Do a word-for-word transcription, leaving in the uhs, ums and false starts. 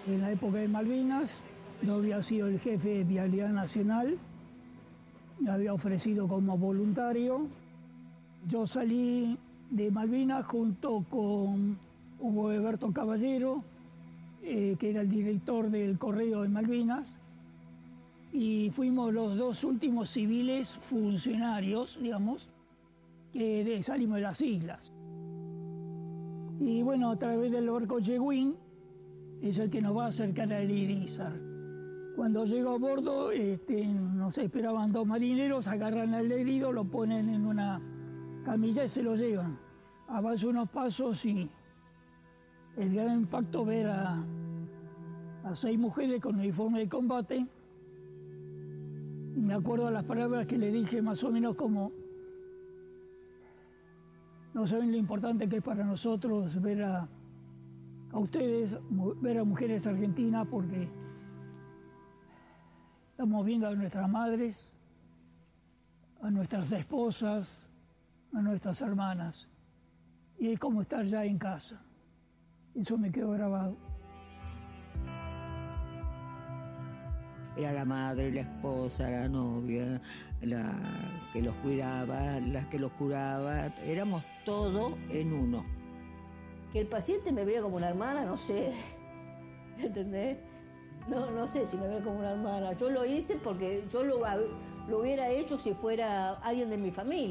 En la época de Malvinas, yo había sido el jefe de Vialidad Nacional, me había ofrecido como voluntario. Yo salí de Malvinas junto con Hugo Eberto Caballero, eh, que era el director del Correo de Malvinas, y fuimos los dos últimos civiles funcionarios, digamos, que de, salimos de las islas. Y bueno, a través del barco Yeguín es el que nos va a acercar al Irizar. Cuando llego a bordo, este, nos esperaban dos marineros, agarran al herido, lo ponen en una camilla y se lo llevan. Avanzo unos pasos y el gran impacto ver a, a seis mujeres con uniforme de combate. Y me acuerdo las palabras que le dije más o menos como: no saben lo importante que es para nosotros ver a, a ustedes, ver a mujeres argentinas, porque estamos viendo a nuestras madres, a nuestras esposas, a nuestras hermanas, y es como estar ya en casa. Eso me quedó grabado. Era la madre, la esposa, la novia, la que los cuidaba, la que los curaba. Éramos todo en uno. Que el paciente me vea como una hermana, no sé. ¿Entendés? No, no sé si me ve como una hermana. Yo lo hice porque yo lo, lo hubiera hecho si fuera alguien de mi familia.